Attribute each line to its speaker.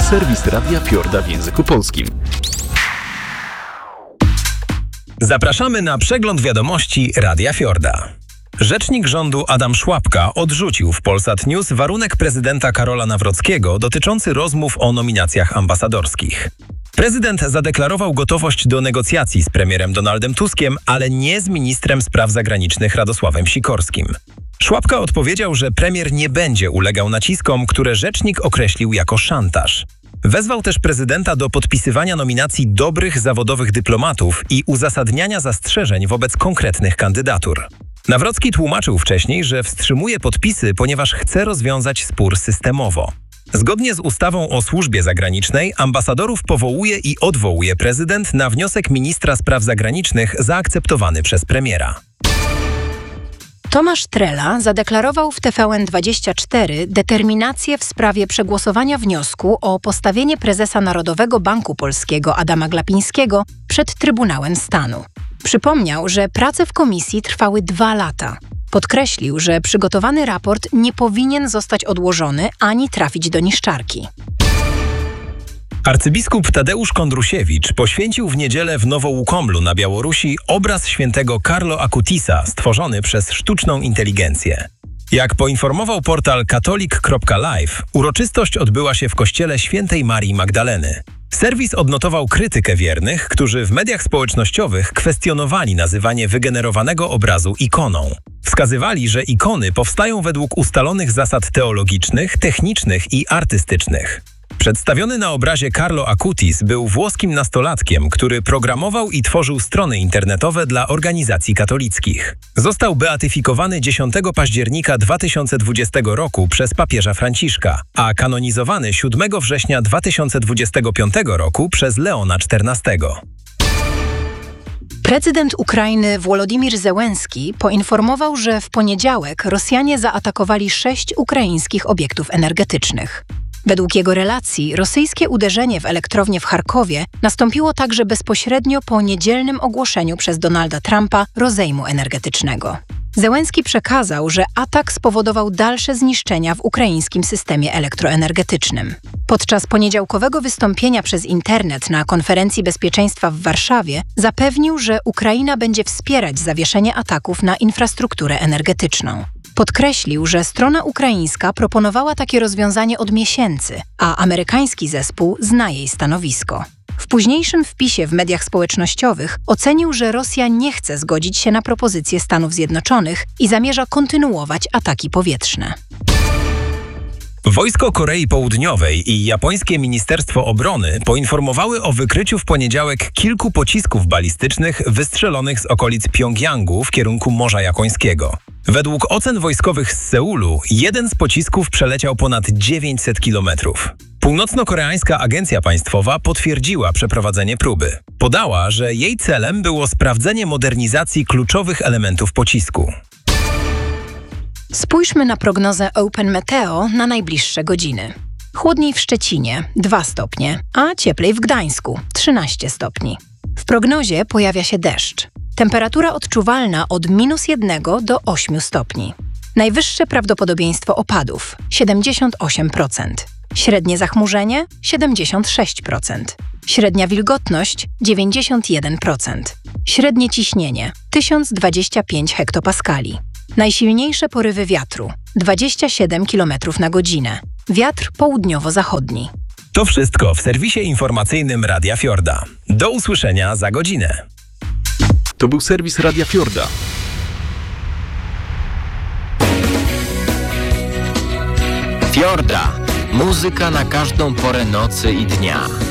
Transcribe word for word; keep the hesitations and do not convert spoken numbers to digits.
Speaker 1: Serwis Radia Fiorda w języku polskim.
Speaker 2: Zapraszamy na przegląd wiadomości Radia Fiorda. Rzecznik rządu Adam Szłapka odrzucił w Polsat News warunek prezydenta Karola Nawrockiego dotyczący rozmów o nominacjach ambasadorskich. Prezydent zadeklarował gotowość do negocjacji z premierem Donaldem Tuskiem, ale nie z ministrem spraw zagranicznych Radosławem Sikorskim. Szłapka odpowiedział, że premier nie będzie ulegał naciskom, które rzecznik określił jako szantaż. Wezwał też prezydenta do podpisywania nominacji dobrych zawodowych dyplomatów i uzasadniania zastrzeżeń wobec konkretnych kandydatur. Nawrocki tłumaczył wcześniej, że wstrzymuje podpisy, ponieważ chce rozwiązać spór systemowo. Zgodnie z ustawą o służbie zagranicznej ambasadorów powołuje i odwołuje prezydent na wniosek ministra spraw zagranicznych zaakceptowany przez premiera.
Speaker 3: Tomasz Trela zadeklarował w T V N dwadzieścia cztery determinację w sprawie przegłosowania wniosku o postawienie prezesa Narodowego Banku Polskiego Adama Glapińskiego przed Trybunałem Stanu. Przypomniał, że prace w komisji trwały dwa lata. Podkreślił, że przygotowany raport nie powinien zostać odłożony ani trafić do niszczarki.
Speaker 2: Arcybiskup Tadeusz Kondrusiewicz poświęcił w niedzielę w Nowołukomlu na Białorusi obraz świętego Carlo Acutisa stworzony przez sztuczną inteligencję. Jak poinformował portal katolik kropka live, uroczystość odbyła się w kościele Świętej Marii Magdaleny. Serwis odnotował krytykę wiernych, którzy w mediach społecznościowych kwestionowali nazywanie wygenerowanego obrazu ikoną. Wskazywali, że ikony powstają według ustalonych zasad teologicznych, technicznych i artystycznych. Przedstawiony na obrazie Carlo Acutis był włoskim nastolatkiem, który programował i tworzył strony internetowe dla organizacji katolickich. Został beatyfikowany dziesiątego października dwa tysiące dwudziestego roku przez papieża Franciszka, a kanonizowany siódmego września dwa tysiące dwudziestego piątego roku przez Leona czternastego.
Speaker 3: Prezydent Ukrainy Wołodymyr Zełenski poinformował, że w poniedziałek Rosjanie zaatakowali sześć ukraińskich obiektów energetycznych. Według jego relacji rosyjskie uderzenie w elektrownię w Charkowie nastąpiło także bezpośrednio po niedzielnym ogłoszeniu przez Donalda Trumpa rozejmu energetycznego. Zełenski przekazał, że atak spowodował dalsze zniszczenia w ukraińskim systemie elektroenergetycznym. Podczas poniedziałkowego wystąpienia przez internet na konferencji bezpieczeństwa w Warszawie zapewnił, że Ukraina będzie wspierać zawieszenie ataków na infrastrukturę energetyczną. Podkreślił, że strona ukraińska proponowała takie rozwiązanie od miesięcy, a amerykański zespół zna jej stanowisko. W późniejszym wpisie w mediach społecznościowych ocenił, że Rosja nie chce zgodzić się na propozycję Stanów Zjednoczonych i zamierza kontynuować ataki powietrzne.
Speaker 2: Wojsko Korei Południowej i japońskie Ministerstwo Obrony poinformowały o wykryciu w poniedziałek kilku pocisków balistycznych wystrzelonych z okolic Pjongjangu w kierunku Morza Japońskiego. Według ocen wojskowych z Seulu, jeden z pocisków przeleciał ponad dziewięćset kilometrów. Północno-koreańska agencja państwowa potwierdziła przeprowadzenie próby. Podała, że jej celem było sprawdzenie modernizacji kluczowych elementów pocisku.
Speaker 3: Spójrzmy na prognozę Open Meteo na najbliższe godziny. Chłodniej w Szczecinie dwa stopnie, a cieplej w Gdańsku trzynaście stopni. W prognozie pojawia się deszcz. Temperatura odczuwalna od minus jednego do ośmiu stopni. Najwyższe prawdopodobieństwo opadów siedemdziesiąt osiem procent. Średnie zachmurzenie siedemdziesiąt sześć procent. Średnia wilgotność dziewięćdziesiąt jeden procent. Średnie ciśnienie tysiąc dwadzieścia pięć hektopaskali. Najsilniejsze porywy wiatru dwadzieścia siedem kilometrów na godzinę. Wiatr południowo-zachodni.
Speaker 2: To wszystko w serwisie informacyjnym Radia Fiorda. Do usłyszenia za godzinę.
Speaker 1: To był serwis Radia Fiorda.
Speaker 4: Fiorda. Muzyka na każdą porę nocy i dnia.